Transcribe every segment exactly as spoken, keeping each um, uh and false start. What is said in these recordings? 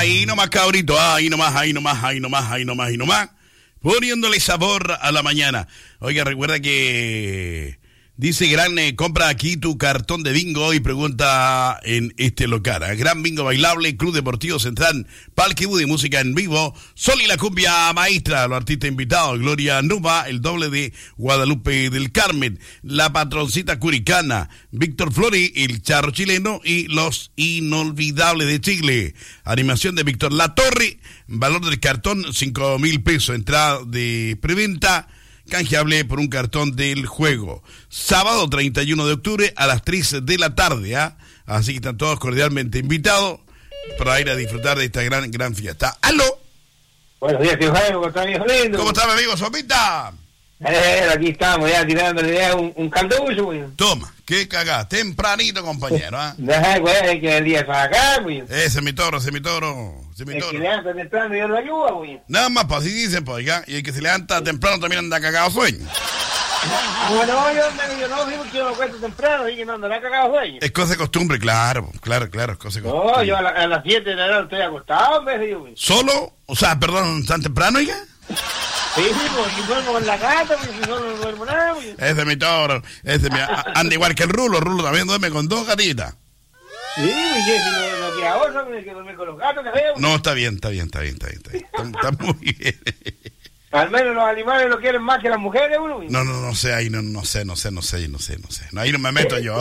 Ahí nomás, cabrito, ahí nomás, ahí nomás, ahí nomás, ahí nomás, ahí nomás. Poniéndole sabor a la mañana. Oiga, recuerda que dice Gran, eh, compra aquí tu cartón de bingo y pregunta en este local. ¿eh? Gran Bingo Bailable, Club Deportivo Central, Parque Buddy, música en vivo, Sol y la Cumbia Maestra, los artistas invitados, Gloria Nuba, el doble de Guadalupe del Carmen, la Patroncita Curicana, Víctor Flori, el Charro Chileno y los Inolvidables de Chile. Animación de Víctor Latorre, valor del cartón cinco mil pesos, entrada de preventa, canjeable por un cartón del juego. Sábado treinta y uno de octubre a las tres de la tarde, ¿eh? Así que están todos cordialmente invitados para ir a disfrutar de esta gran, gran fiesta. ¡Aló! Buenos días, tío Jaime, ¿cómo está, viejo lindo? ¿Cómo está, mi amigo Sopita? Eh, aquí estamos ya tirándole ya un, un calducho, güey. Toma, qué cagá, tempranito, compañero, ¿ah? ¿eh? Deja, güey, que el día está acá, güey. Ese es mi toro, ese es mi toro, ese es mi El toro. que levanta temprano y Dios lo ayuda, güey. Nada más, pues así dicen, pues, ¿ya? Y el que se levanta temprano también anda cagado sueño. Bueno, yo, yo no digo que yo me acuesto temprano y que no andará cagado sueño. Es cosa de costumbre, claro, claro, claro, es cosa de costumbre. No, yo a, la, a las siete de la noche estoy acostado, me digo, güey. ¿Solo? O sea, perdón, ¿tan temprano, ya? Sí, pues, si duermo con la gata, pues, si solo no duermo nada, güey. Ese es mi toro, ese es mi... Anda igual que el Rulo, el Rulo también duerme con dos gatitas. Sí, güey, si no, no queda otra, güey, que duerme con los gatos, que veo. No, está bien, está bien, está bien, está bien, está bien. Está, está muy bien. Al menos los animales lo quieren más que las mujeres, uno, güey. No, no, no sé, ahí no, no sé, no sé, no sé, no sé, no sé. No, ahí no me meto yo.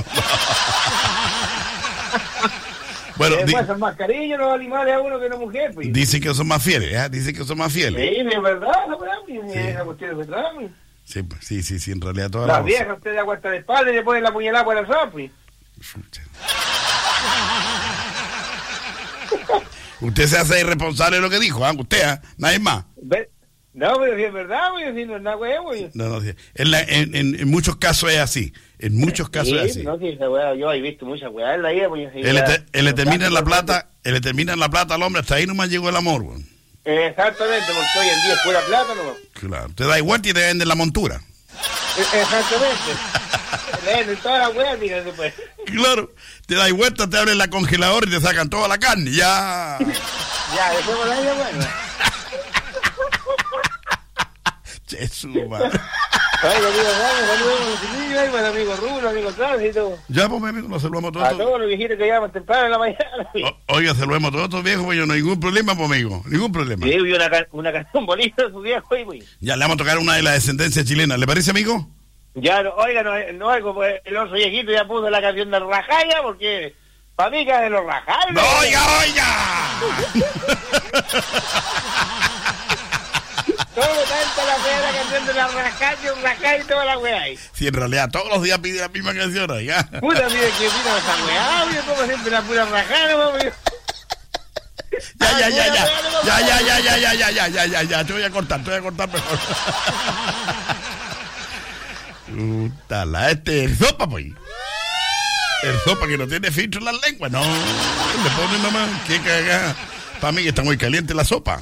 Bueno, le di- pasan más cariño los animales a uno que a una mujer, pues. dicen que son más fieles, ¿eh? Dicen que son más fieles. Sí, es verdad, la verdad, sí. Esa cuestión es verdad, pues. Sí, pues, sí, sí, sí, en realidad todas Las las viejas, usted le aguanta de espalda y le ponen la puñalada por el sol, pues. Usted se hace irresponsable de lo que dijo, ¿ah? ¿eh? Usted, ¿eh? Nadie más. ¿Ve? No, pero si es verdad, güey, si no es nada, güey, güey. No, no, sí. en, la, en, en, en muchos casos es así. En muchos casos sí, es así. No, sí, esa weá, yo he visto muchas weas en la vida, pues. Él, te, él le termina en la plata, él le termina en la plata al hombre, hasta ahí nomás llegó el amor, güey. Exactamente, porque hoy en día es pura plata, ¿no? Claro, te da igual y te venden la montura. Exactamente. Le venden todas las weas, dígase, pues. Claro, te da vuelta, te abren la congeladora y te sacan toda la carne, ya. Ya, dejemos la vida, bueno. Jesús, madre. Oiga, amigo, vamos, saludemos a los chiquillos, ahí, para el amigo Rulo, amigo Tránsito. Ya, pues, mi amigo, nos saludamos todos. A todos los viejitos que llaman temprano en la mañana. O, oiga, saludemos todos estos viejos, pues yo no hay ningún problema, pues, amigo. Ningún problema. Sí, vi una, una canción bonita de su viejo, güey. Ya, le vamos a tocar una de la descendencia chilena. ¿Le parece, amigo? Ya, no, oiga, no, no algo, pues el oso viejito ya puso la canción de Rajaya, porque para mí que es de los Rajayas. ¡No, oiga, oiga! Todo tanto la fea la canción de la Rajaya, un Rajaya y toda la weá ahí. Si en realidad todos los días pide la misma canción, oiga. Puta, mire que mira esa weá, oye, como siempre la pura Rajaya, no, oye. Ya, ya, ya, ya. Ya, ya, ya, ya, ya, ya, ya, ya, ya, ya. Te voy a cortar, te voy a cortar mejor. Puta la, este es el sopa, pues. El sopa que no tiene filtro en la lengua, no. Le ponen nomás, qué cagada. Para mí que está muy caliente la sopa.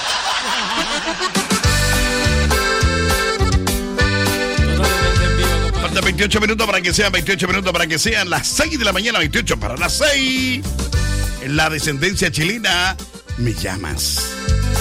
Faltan veintiocho minutos para que sean, veintiocho minutos para que sean las seis de la mañana, veintiocho para las seis. En la descendencia chilena, me llamas.